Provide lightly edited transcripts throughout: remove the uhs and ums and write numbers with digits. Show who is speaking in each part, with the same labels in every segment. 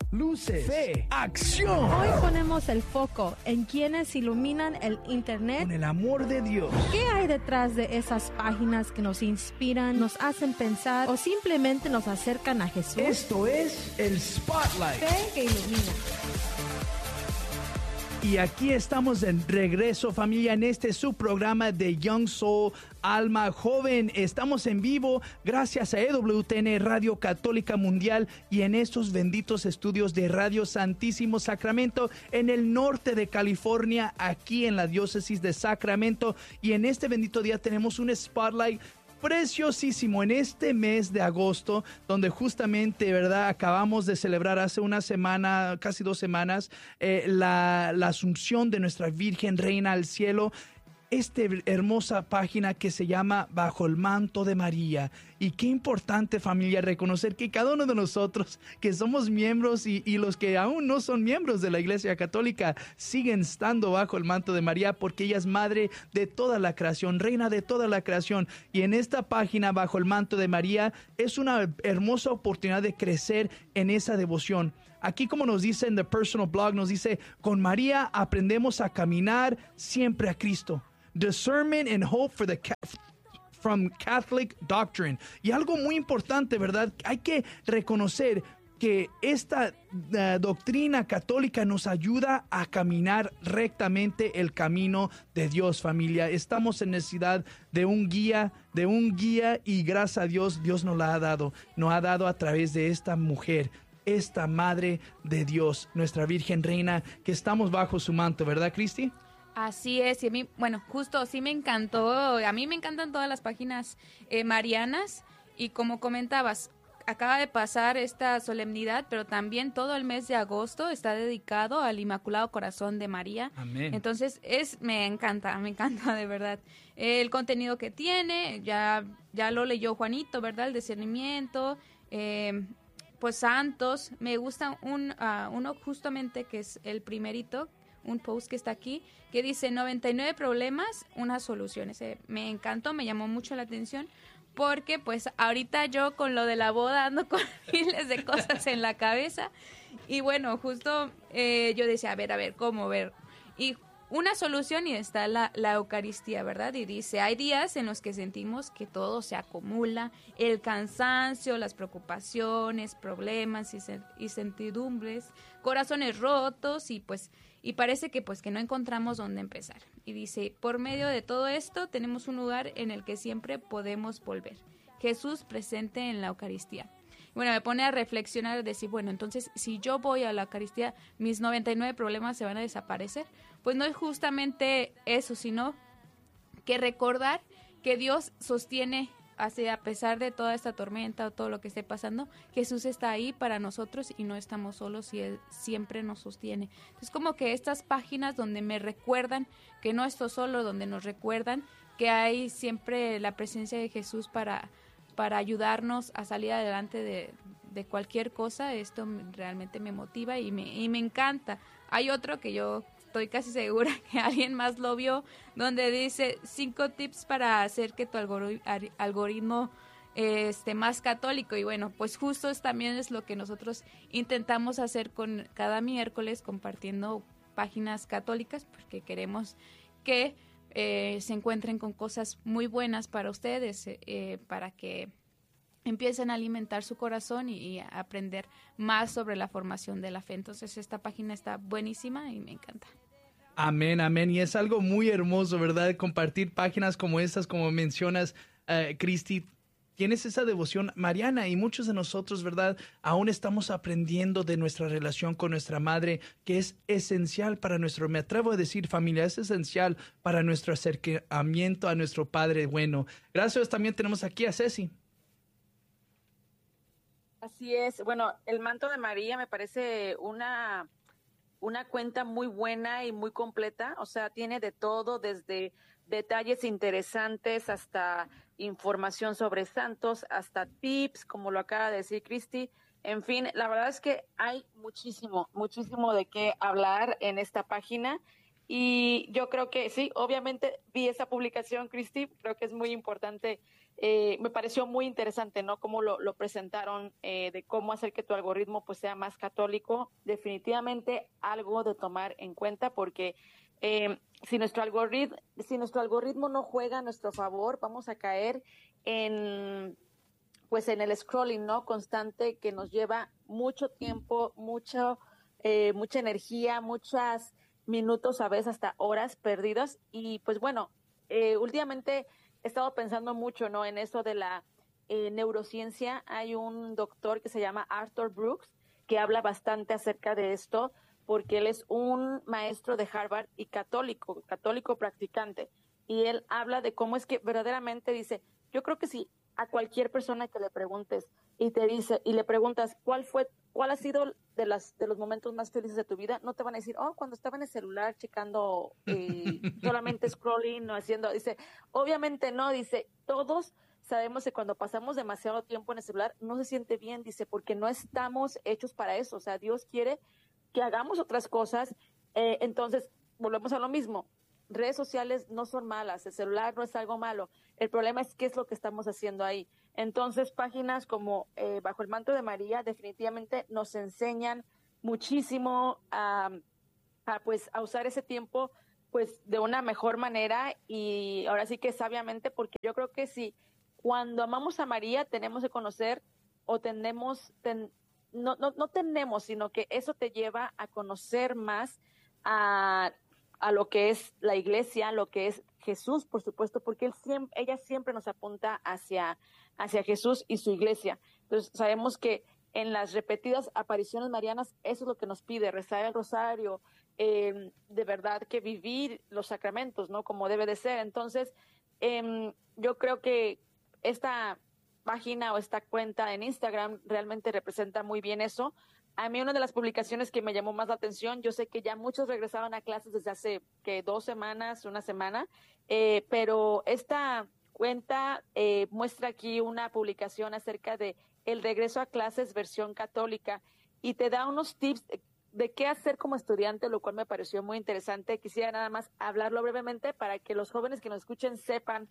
Speaker 1: luces, fe, acción.
Speaker 2: Hoy ponemos el foco en quienes iluminan el Internet
Speaker 1: con el amor de Dios.
Speaker 2: ¿Qué hay detrás de esas páginas que nos inspiran, nos hacen pensar o simplemente nos acercan a Jesús?
Speaker 1: Esto es el Spotlight.
Speaker 2: Fe que ilumina.
Speaker 1: Y aquí estamos en regreso, familia, en este subprograma de Young Soul, Alma Joven. Estamos en vivo gracias a EWTN, Radio Católica Mundial, y en estos benditos estudios de Radio Santísimo Sacramento en el norte de California, aquí en la diócesis de Sacramento. Y en este bendito día tenemos un Spotlight preciosísimo en este mes de agosto, donde justamente, ¿verdad?, acabamos de celebrar hace una semana, casi 2 semanas, la Asunción de nuestra Virgen Reina al Cielo. Esta hermosa página que se llama Bajo el Manto de María. Y qué importante, familia, reconocer que cada uno de nosotros que somos miembros y los que aún no son miembros de la Iglesia Católica siguen estando bajo el manto de María, porque ella es madre de toda la creación, reina de toda la creación. Y en esta página, Bajo el Manto de María, es una hermosa oportunidad de crecer en esa devoción. Aquí, como nos dice en The Personal Blog, nos dice: con María aprendemos a caminar siempre a Cristo. Discernment and hope from Catholic doctrine. Y algo muy importante, ¿verdad? Hay que reconocer que esta doctrina católica nos ayuda a caminar rectamente el camino de Dios, familia. Estamos en necesidad de un guía, y gracias a Dios, Dios nos la ha dado. Nos ha dado a través de esta mujer, esta Madre de Dios, nuestra Virgen Reina, que estamos bajo su manto, ¿verdad, Cristi?
Speaker 3: Así es, y a mí, bueno, justo sí me encantó, a mí me encantan todas las páginas marianas, y como comentabas, acaba de pasar esta solemnidad, pero también todo el mes de agosto está dedicado al Inmaculado Corazón de María.
Speaker 1: Amén.
Speaker 3: Entonces me encanta de verdad. El contenido que tiene, ya lo leyó Juanito, ¿verdad? El discernimiento, pues santos. Me gusta uno justamente que es el primerito, un post que está aquí, que dice 99 problemas, una solución. Ese me encantó, me llamó mucho la atención, porque pues ahorita yo con lo de la boda ando con miles de cosas en la cabeza, y bueno, justo yo decía, a ver, ¿cómo ver? Y una solución, y está la Eucaristía, ¿verdad? Y dice, hay días en los que sentimos que todo se acumula, el cansancio, las preocupaciones, problemas y incertidumbres, corazones rotos, y parece que pues que no encontramos dónde empezar. Y dice, por medio de todo esto tenemos un lugar en el que siempre podemos volver. Jesús presente en la Eucaristía. Bueno, me pone a reflexionar, decir, bueno, entonces si yo voy a la Eucaristía, mis 99 problemas se van a desaparecer. Pues no es justamente eso, sino que recordar que Dios sostiene, a pesar de toda esta tormenta o todo lo que esté pasando, Jesús está ahí para nosotros y no estamos solos, y Él siempre nos sostiene. Entonces, como que estas páginas donde me recuerdan que no estoy solo, donde nos recuerdan que hay siempre la presencia de Jesús para ayudarnos a salir adelante de cualquier cosa, esto realmente me motiva y me encanta. Hay otro que yo estoy casi segura que alguien más lo vio, donde dice 5 tips para hacer que tu algoritmo esté más católico. Y bueno, pues justo también es lo que nosotros intentamos hacer con cada miércoles, compartiendo páginas católicas, porque queremos que se encuentren con cosas muy buenas para ustedes, para que empiecen a alimentar su corazón y a aprender más sobre la formación de la fe. Entonces esta página está buenísima y me encanta.
Speaker 1: Amén, amén. Y es algo muy hermoso, ¿verdad? Compartir páginas como estas, como mencionas, Cristi. Tienes esa devoción mariana, y muchos de nosotros, ¿verdad?, aún estamos aprendiendo de nuestra relación con nuestra madre, que es esencial para me atrevo a decir, familia, es esencial para nuestro acercamiento a nuestro Padre bueno. Gracias. También tenemos aquí a Ceci.
Speaker 4: Así es. Bueno, el Manto de María me parece una cuenta muy buena y muy completa. O sea, tiene de todo, desde detalles interesantes hasta información sobre santos, hasta tips, como lo acaba de decir Cristi. En fin, la verdad es que hay muchísimo de qué hablar en esta página. Y yo creo que sí, obviamente vi esa publicación, Cristi, creo que es muy importante me pareció muy interesante, ¿no? Cómo lo presentaron, de cómo hacer que tu algoritmo pues sea más católico. Definitivamente algo de tomar en cuenta, porque si nuestro algoritmo no juega a nuestro favor, vamos a caer en pues en el scrolling, ¿no? Constante, que nos lleva mucho tiempo, mucha energía, muchos minutos, a veces hasta horas perdidas. Y pues bueno, últimamente he estado pensando mucho, ¿no? En eso de la neurociencia. Hay un doctor que se llama Arthur Brooks, que habla bastante acerca de esto, porque él es un maestro de Harvard y católico practicante. Y él habla de cómo es que verdaderamente dice, yo creo que si a cualquier persona que le preguntes y te dice, y le preguntas cuál ha sido de los momentos más felices de tu vida, no te van a decir, oh, cuando estaba en el celular checando solamente scrolling o haciendo, dice, obviamente no, dice, todos sabemos que cuando pasamos demasiado tiempo en el celular no se siente bien, dice, porque no estamos hechos para eso. O sea, Dios quiere que hagamos otras cosas. Entonces, volvemos a lo mismo. Redes sociales no son malas, el celular no es algo malo. El problema es qué es lo que estamos haciendo ahí. Entonces, páginas como Bajo el Manto de María definitivamente nos enseñan muchísimo pues, a usar ese tiempo pues de una mejor manera, y ahora sí que sabiamente, porque yo creo que si cuando amamos a María tenemos que conocer, o no tenemos, sino que eso te lleva a conocer más a lo que es la iglesia, lo que es Jesús, por supuesto, porque ella siempre nos apunta hacia Jesús y su iglesia. Entonces, sabemos que en las repetidas apariciones marianas, eso es lo que nos pide, rezar el rosario, de verdad que vivir los sacramentos, ¿no? Como debe de ser. Entonces, yo creo que esta página o esta cuenta en Instagram realmente representa muy bien eso. A mí una de las publicaciones que me llamó más la atención, yo sé que ya muchos regresaban a clases desde hace 2 semanas, una semana, pero esta cuenta muestra aquí una publicación acerca de el regreso a clases versión católica, y te da unos tips de qué hacer como estudiante, lo cual me pareció muy interesante. Quisiera nada más hablarlo brevemente para que los jóvenes que nos escuchen sepan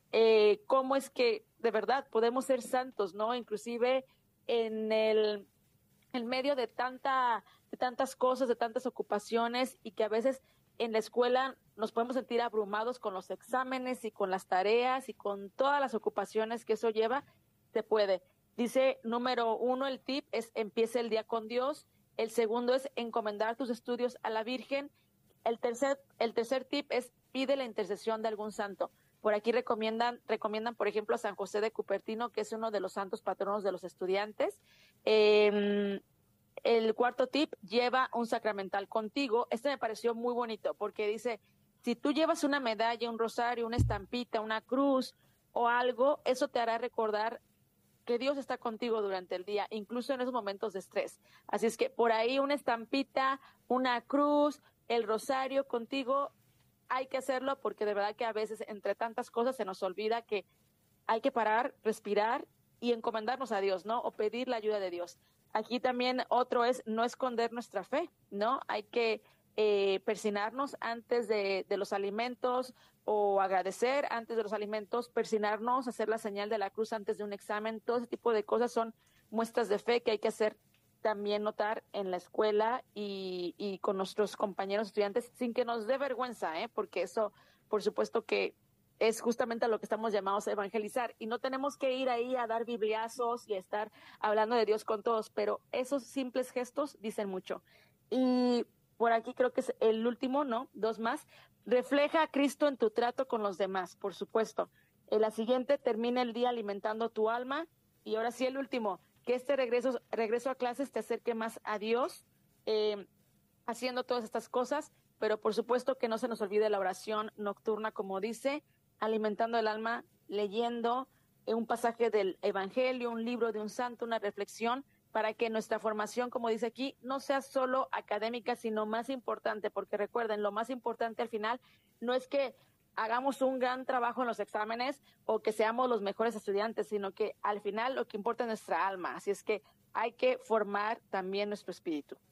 Speaker 4: cómo es que de verdad podemos ser santos, ¿no? Inclusive en medio de tantas cosas, de tantas ocupaciones, y que a veces en la escuela nos podemos sentir abrumados con los exámenes y con las tareas y con todas las ocupaciones que eso lleva. Se puede. Dice, número 1, el tip es empieza el día con Dios. El segundo es encomendar tus estudios a la Virgen. El tercer tip es pide la intercesión de algún santo. Por aquí recomiendan, por ejemplo, a San José de Cupertino, que es uno de los santos patronos de los estudiantes. El cuarto tip, lleva un sacramental contigo. Este me pareció muy bonito, porque dice, si tú llevas una medalla, un rosario, una estampita, una cruz o algo, eso te hará recordar que Dios está contigo durante el día, incluso en esos momentos de estrés. Así es que por ahí una estampita, una cruz, el rosario contigo, hay que hacerlo, porque de verdad que a veces entre tantas cosas se nos olvida que hay que parar, respirar y encomendarnos a Dios, ¿no? O pedir la ayuda de Dios. Aquí también otro es no esconder nuestra fe, ¿no? Hay que persinarnos antes de los alimentos, o agradecer antes de los alimentos, persinarnos, hacer la señal de la cruz antes de un examen. Todo ese tipo de cosas son muestras de fe que hay que hacer también notar en la escuela y con nuestros compañeros estudiantes, sin que nos dé vergüenza, porque eso, por supuesto que es justamente a lo que estamos llamados a evangelizar, y no tenemos que ir ahí a dar bibliazos y a estar hablando de Dios con todos, pero esos simples gestos dicen mucho. Y por aquí creo que es el último, ¿no? 2 más. Refleja a Cristo en tu trato con los demás, por supuesto. En la siguiente, termina el día alimentando tu alma. Y ahora sí, el último, que este regreso a clases te acerque más a Dios, haciendo todas estas cosas, pero por supuesto que no se nos olvide la oración nocturna, como dice, alimentando el alma, leyendo un pasaje del Evangelio, un libro de un santo, una reflexión, para que nuestra formación, como dice aquí, no sea solo académica, sino más importante, porque recuerden, lo más importante al final no es que hagamos un gran trabajo en los exámenes o que seamos los mejores estudiantes, sino que al final lo que importa es nuestra alma. Así es que hay que formar también nuestro espíritu.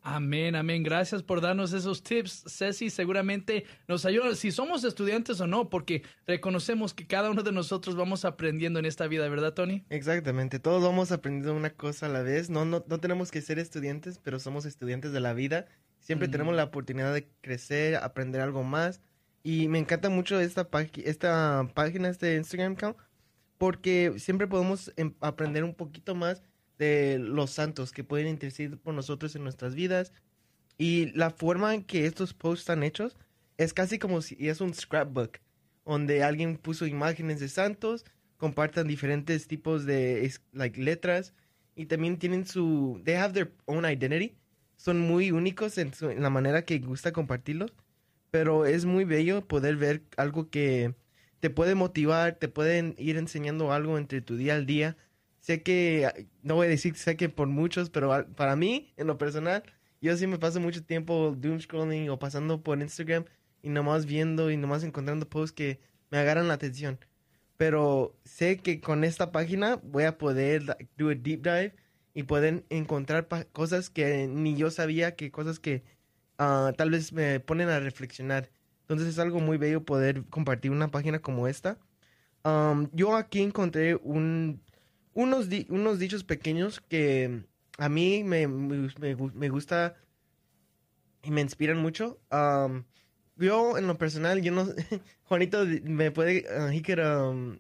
Speaker 1: Amén, amén. Gracias por darnos esos tips, Ceci. Seguramente nos ayuda, si somos estudiantes o no, porque reconocemos que cada uno de nosotros vamos aprendiendo en esta vida, ¿verdad, Tony?
Speaker 5: Exactamente, todos vamos aprendiendo una cosa a la vez. No tenemos que ser estudiantes, pero somos estudiantes de la vida. Siempre tenemos la oportunidad de crecer, aprender algo más. Y me encanta mucho esta página, este Instagram account, porque siempre podemos aprender un poquito más de los santos que pueden interceder por nosotros en nuestras vidas. Y la forma en que estos posts están hechos es casi como si es un scrapbook, donde alguien puso imágenes de santos, compartan diferentes tipos de letras, y también tienen they have their own identity. Son muy únicos en la manera que gusta compartirlos, pero es muy bello poder ver algo que te puede motivar, te pueden ir enseñando algo entre tu día al día. Sé que, no voy a decir sé que por muchos, pero para mí, en lo personal, yo sí me paso mucho tiempo doom scrolling o pasando por Instagram y nomás viendo y nomás encontrando posts que me agarran la atención. Pero sé que con esta página voy a poder do a deep dive y poder encontrar cosas que ni yo sabía, que cosas que tal vez me ponen a reflexionar. Entonces es algo muy bello poder compartir una página como esta. Yo aquí encontré unos dichos pequeños que a mí me gusta y me inspiran mucho. Yo, en lo personal, yo no... Juanito me puede... he could